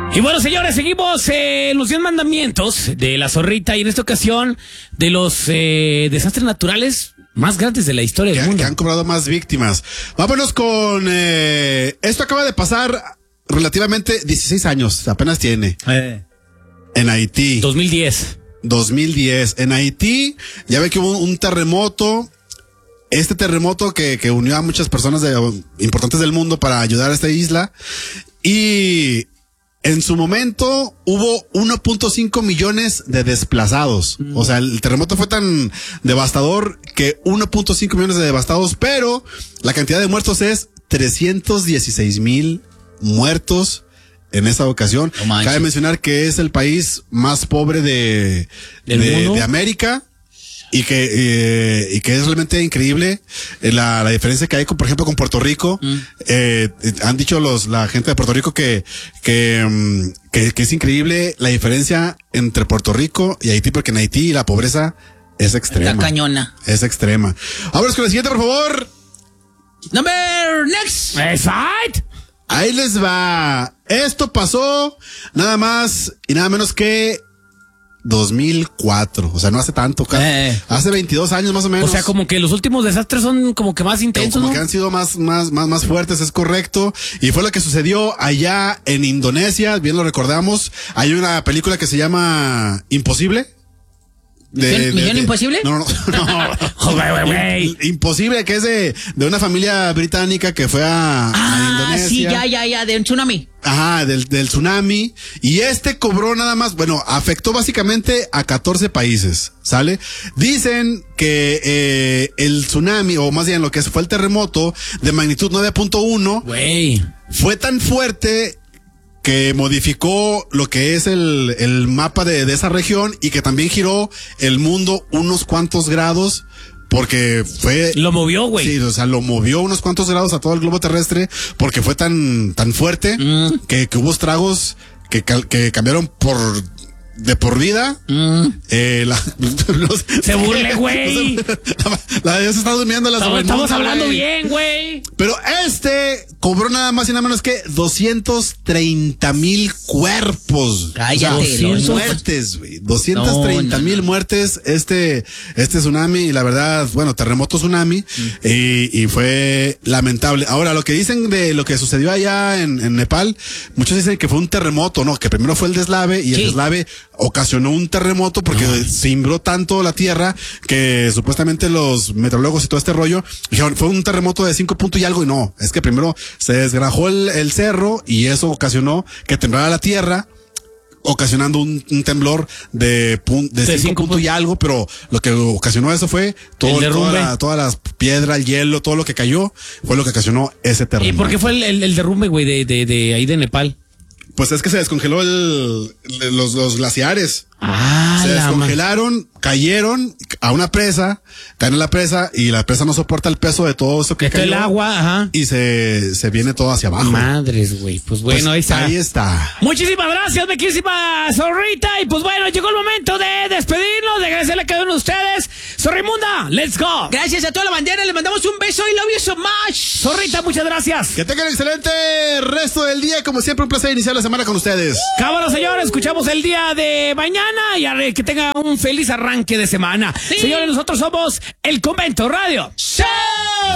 Y bueno, señores, seguimos los 10 mandamientos de la zorrita y en esta ocasión de los desastres naturales más grandes de la historia del mundo. Que han cobrado más víctimas. Vámonos con... esto acaba de pasar relativamente 16 años, apenas tiene. En Haití. 2010. En Haití, ya ve que hubo un terremoto. Este terremoto que unió a muchas personas importantes del mundo para ayudar a esta isla. Y en su momento hubo 1.5 millones de desplazados. O sea, el terremoto fue tan devastador que 1.5 millones de devastados, pero la cantidad de muertos es 316,000 muertos en esa ocasión. Cabe mencionar que es el país más pobre de América. Y que es realmente increíble la diferencia que hay por ejemplo con Puerto Rico. Han dicho la gente de Puerto Rico que es increíble la diferencia entre Puerto Rico y Haití, porque en Haití la pobreza es extrema. La cañona. Es extrema. Vámonos con la siguiente, por favor. Number next. Right. Ahí les va. Esto pasó nada más y nada menos que 2004, o sea, no hace tanto, hace 22 años más o menos. O sea, como que los últimos desastres son como que más intensos, como ¿no? que han sido más fuertes, es correcto. Y fue lo que sucedió allá en Indonesia, bien lo recordamos. Hay una película que se llama Imposible. ¿Misión Imposible? No. Imposible, que es de una familia británica que fue a Indonesia. Sí, ya, de un tsunami. Ajá, del tsunami. Y cobró nada más, bueno, afectó básicamente a 14 países, ¿sale? Dicen que el tsunami, o más bien lo que fue el terremoto de magnitud 9.1, fue tan fuerte que modificó lo que es el mapa de esa región y que también giró el mundo unos cuantos grados, porque lo movió, güey. Sí, o sea, lo movió unos cuantos grados a todo el globo terrestre, porque fue tan fuerte que hubo estragos que cambiaron de por vida. Se burle, güey. Ya se está durmiendo la sobremesa. Estamos hablando bien, güey. Pero cobró nada más y nada menos que 230,000 cuerpos. Cállate, muertes, güey. 230,000 muertes este tsunami, y la verdad, bueno, terremoto tsunami, y fue lamentable. Ahora, lo que dicen de lo que sucedió allá en Nepal, muchos dicen que fue un terremoto, no, que primero fue el deslave, y el deslave ocasionó un terremoto porque cimbró tanto la tierra que supuestamente los meteorólogos y todo este rollo dijeron, fue un terremoto de 5 puntos y algo, y no, es que primero se desgrajó el cerro y eso ocasionó que temblara la tierra, ocasionando un temblor de 5 puntos y algo, pero lo que ocasionó eso fue todas las piedras, el hielo, todo lo que cayó, fue lo que ocasionó ese terremoto. ¿Y por qué fue el derrumbe, güey, de ahí de Nepal? Pues es que se descongeló los glaciares. Se descongelaron, cayeron a una presa, caen en la presa y la presa no soporta el peso de todo eso que cayó. El agua, ajá. Y se viene todo hacia abajo. Madres, güey. Pues bueno, ahí está. Muchísimas gracias, mi querísima zorrita. Y pues bueno, llegó el momento de despedirnos, de agradecerle a cada uno de ustedes. Zorrimunda, let's go. Gracias a toda la bandera, les mandamos un beso y love you so much. Zorrita, muchas gracias. Que tengan excelente resto del día. Como siempre, un placer iniciar la semana con ustedes. Cámara, señores, escuchamos el día de mañana y que tengan un feliz arranque de semana. Sí. Señores, nosotros somos El Convento Radio. ¡Sí!